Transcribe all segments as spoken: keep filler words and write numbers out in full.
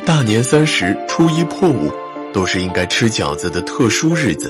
大年三十、初一破五都是应该吃饺子的特殊日子。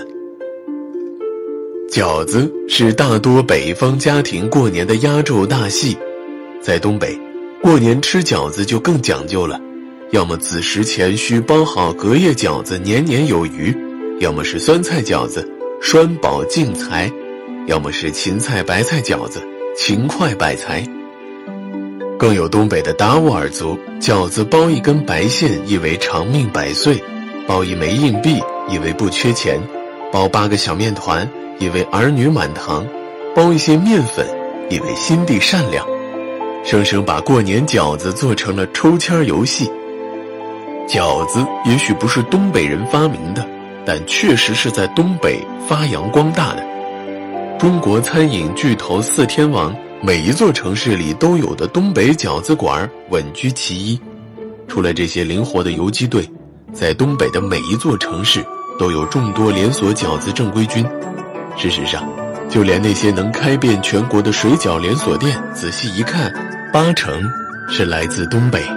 饺子是大多北方家庭过年的压轴大戏，在东北，过年吃饺子就更讲究了，要么子时前需包好隔夜饺子年年有余，要么是酸菜饺子栓饱进财，要么是芹菜白菜饺子勤快百财。更有东北的达斡尔族，饺子包一根白线意为长命百岁，包一枚硬币意为不缺钱，包八个小面团意为儿女满堂，包一些面粉意为心地善良，生生把过年饺子做成了抽签游戏。饺子也许不是东北人发明的，但确实是在东北发扬光大的。中国餐饮巨头四天王，每一座城市里都有的东北饺子馆稳居其一。除了这些灵活的游击队，在东北的每一座城市都有众多连锁饺子正规军。事实上，就连那些能开遍全国的水饺连锁店，仔细一看，八成是来自东北。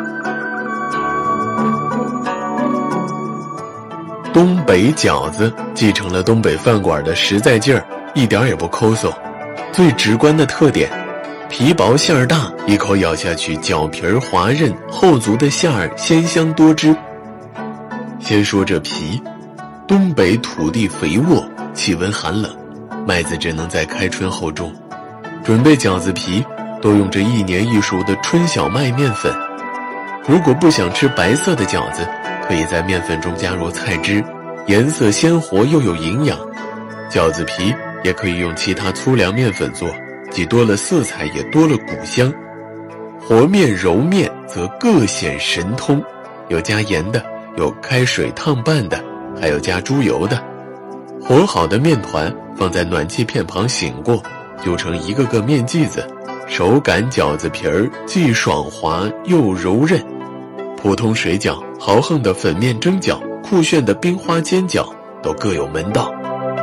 东北饺子继承了东北饭馆的实在劲儿，一点也不抠搜。最直观的特点，皮薄馅儿大，一口咬下去，饺皮儿滑韧，厚足的馅儿鲜香多汁。先说这皮，东北土地肥沃，气温寒冷，麦子只能在开春后种。准备饺子皮都用这一年一熟的春小麦面粉。如果不想吃白色的饺子，可以在面粉中加入菜汁，颜色鲜活又有营养。饺子皮也可以用其他粗粮面粉做，既多了色彩也多了谷香。和面揉面则各显神通，有加盐的，有开水烫拌的，还有加猪油的。和好的面团放在暖气片旁醒过，就成一个个面剂子，手擀饺子皮儿既爽滑又柔韧。普通水饺、豪横的粉面蒸饺、酷炫的冰花煎饺都各有门道。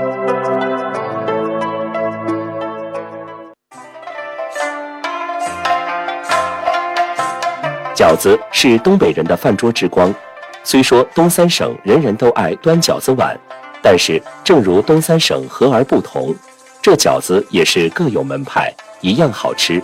饺子是东北人的饭桌之光，虽说东三省人人都爱端饺子碗，但是正如东三省和而不同，这饺子也是各有门派，一样好吃。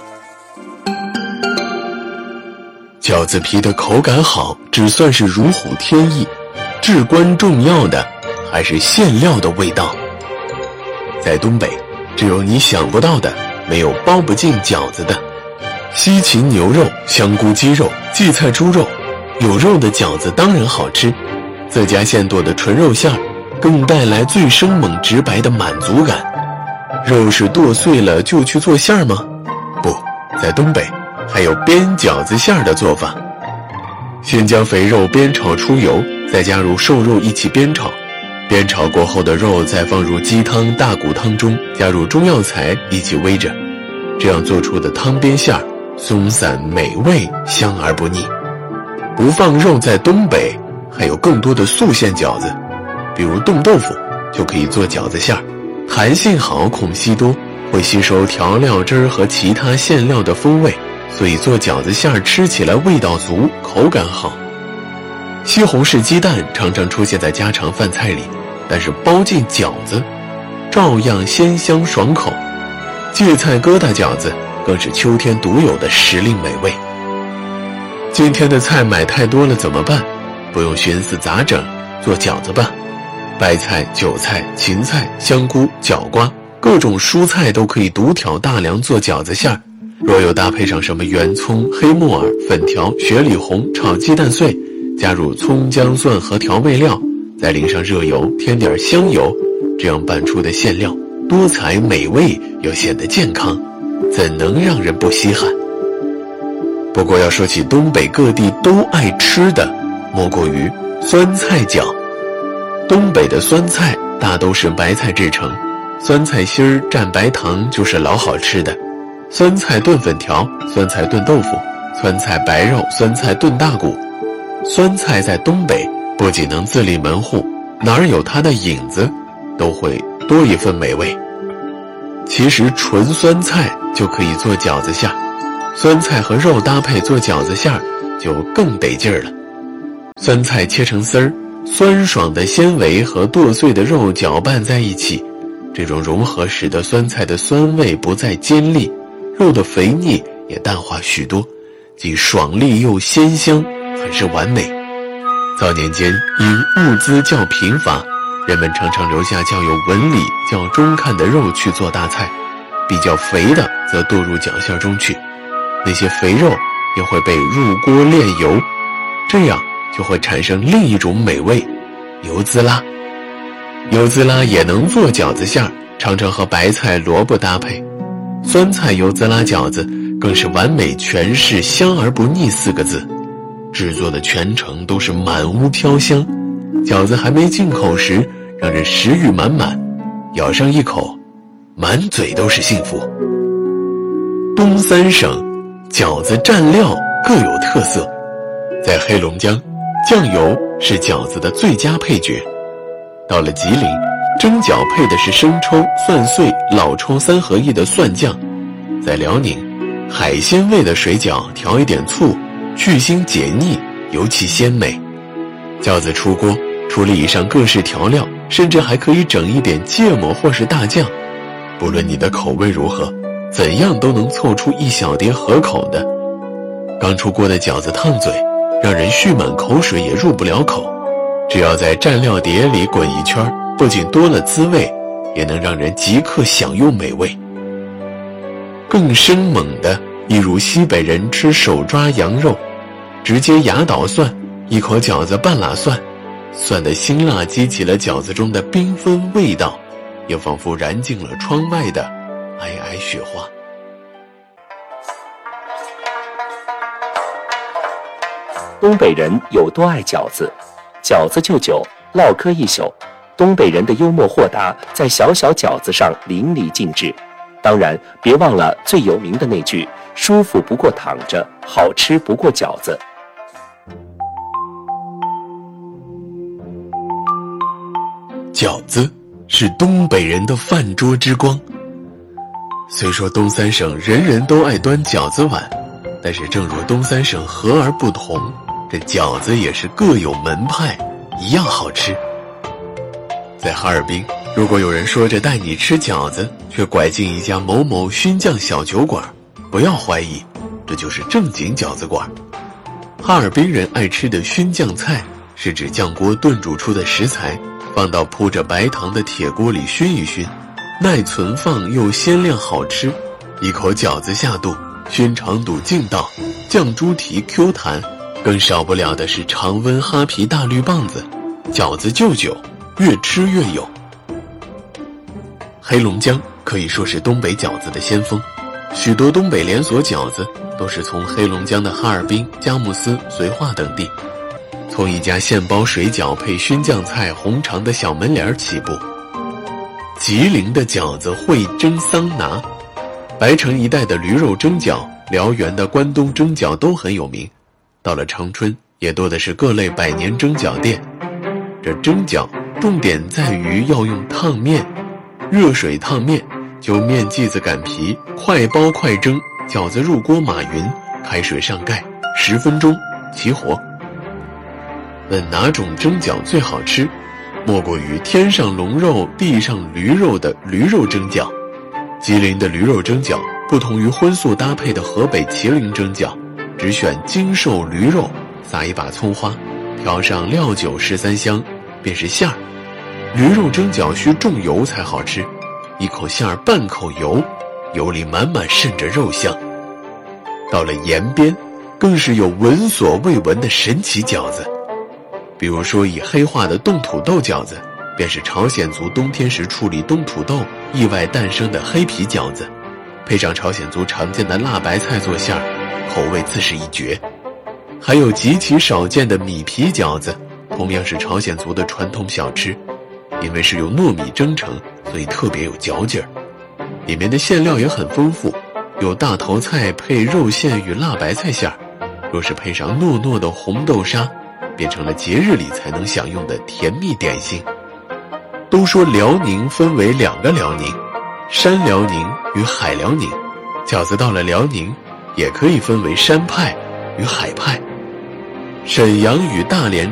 饺子皮的口感好，只算是如虎添翼，至关重要的还是馅料的味道。在东北，只有你想不到的，没有包不进饺子的。西芹牛肉、香菇鸡肉、荠菜猪肉，有肉的饺子当然好吃，自家现剁的纯肉馅儿更带来最生猛直白的满足感。肉是剁碎了就去做馅儿吗？不，在东北还有煸饺子馅儿的做法。先将肥肉煸炒出油，再加入瘦肉一起煸炒，煸炒过后的肉再放入鸡汤、大骨汤中，加入中药材一起煨着，这样做出的汤煸馅儿松散美味，香而不腻。不放肉在东北还有更多的素馅饺子，比如冻豆腐就可以做饺子馅儿，弹性好，孔隙多，会吸收调料汁儿和其他馅料的风味，所以做饺子馅儿吃起来味道足，口感好。西红柿鸡蛋常常出现在家常饭菜里，但是包进饺子照样鲜香爽口。芥菜疙瘩饺子更是秋天独有的时令美味。今天的菜买太多了怎么办？不用寻思咋整，做饺子吧。白菜、韭菜、芹菜、香菇、角瓜，各种蔬菜都可以独挑大梁做饺子馅儿。若又搭配上什么圆葱、黑木耳、粉条、雪里红、炒鸡蛋碎，加入葱姜蒜和调味料，再淋上热油，添点香油，这样拌出的馅料多彩美味又显得健康，怎能让人不稀罕？不过要说起东北各地都爱吃的，莫过于酸菜饺。东北的酸菜大都是白菜制成，酸菜心儿蘸白糖就是老好吃的。酸菜炖粉条、酸菜炖豆腐、酸菜白肉、酸菜炖大骨。酸菜在东北不仅能自立门户，哪儿有它的影子都会多一份美味。其实纯酸菜就可以做饺子馅儿，酸菜和肉搭配做饺子馅儿就更得劲儿了。 酸菜切成丝儿，酸爽的纤维和剁碎的肉搅拌在一起，这种融合使得酸菜的酸味不再尖利，肉的肥腻也淡化许多，既爽利又鲜香，很是完美。早年间因物资较贫乏，人们常常留下较有纹理、较中看的肉去做大菜，比较肥的则剁入饺馅中去，那些肥肉也会被入锅炼油，这样就会产生另一种美味——油滋拉。油滋拉也能做饺子馅儿，常常和白菜、萝卜搭配。酸菜油滋拉饺子更是完美诠释香而不腻四个字，制作的全程都是满屋飘香，饺子还没进口时让人食欲满满，咬上一口满嘴都是幸福。东三省饺子蘸料各有特色，在黑龙江，酱油是饺子的最佳配角。到了吉林，蒸饺配的是生抽、蒜碎、老抽三合一的蒜酱。在辽宁，海鲜味的水饺调一点醋，去腥解腻，尤其鲜美。饺子出锅，除了以上各式调料，甚至还可以整一点芥末或是大酱。不论你的口味如何，怎样都能凑出一小碟合口的。刚出锅的饺子烫嘴，让人蓄满口水也入不了口，只要在蘸料碟里滚一圈，不仅多了滋味，也能让人即刻享用美味。更生猛的，一如西北人吃手抓羊肉，直接压倒蒜，一口饺子半拉蒜，蒜的辛辣激起了饺子中的缤纷味道，也仿佛燃尽了窗外的皑皑雪花。 东北人有多爱饺子？饺子就酒，唠嗑一宿。东北人的幽默豁达在小小饺子上淋漓尽致。当然，别忘了最有名的那句：舒服不过躺着，好吃不过饺子。 饺子是东北人的饭桌之光。虽说东三省人人都爱端饺子碗，但是正如东三省和而不同，这饺子也是各有门派，一样好吃。在哈尔滨，如果有人说着带你吃饺子，却拐进一家某某熏酱小酒馆，不要怀疑，这就是正经饺子馆。哈尔滨人爱吃的熏酱菜，是指酱锅炖煮出的食材，放到铺着白糖的铁锅里熏一熏，耐存放又鲜亮好吃，一口饺子下肚，熏肠肚劲道，酱猪蹄 Q 弹，更少不了的是常温哈皮大绿棒子，饺子就酒，越吃越有。黑龙江可以说是东北饺子的先锋，许多东北连锁饺子都是从黑龙江的哈尔滨、佳木斯、绥化等地，从一家现包水饺配熏酱菜红肠的小门脸起步。吉林的饺子会蒸桑拿，白城一带的驴肉蒸饺，辽源的关东蒸饺都很有名。到了长春，也多的是各类百年蒸饺店。这蒸饺重点在于要用烫面，热水烫面，就面剂子擀皮，快包快蒸，饺子入锅码匀，开水上盖，十分钟起火。问哪种蒸饺最好吃？莫过于天上龙肉地上驴肉的驴肉蒸饺。吉林的驴肉蒸饺不同于荤素搭配的河北麒麟蒸饺，只选精瘦驴肉，撒一把葱花，调上料酒十三香，便是馅儿。驴肉蒸饺需重油才好吃，一口馅儿半口油，油里满满渗着肉香。到了延边，更是有闻所未闻的神奇饺子。比如说以黑化的冻土豆饺子，便是朝鲜族冬天时处理冻土豆意外诞生的黑皮饺子，配上朝鲜族常见的辣白菜做馅儿，口味自是一绝。还有极其少见的米皮饺子，同样是朝鲜族的传统小吃，因为是用糯米蒸成，所以特别有嚼劲儿。里面的馅料也很丰富，有大头菜配肉馅与辣白菜馅儿，若是配上糯糯的红豆沙，变成了节日里才能享用的甜蜜点心。都说辽宁分为两个辽宁，山辽宁与海辽宁，饺子到了辽宁也可以分为山派与海派。 沈阳与大连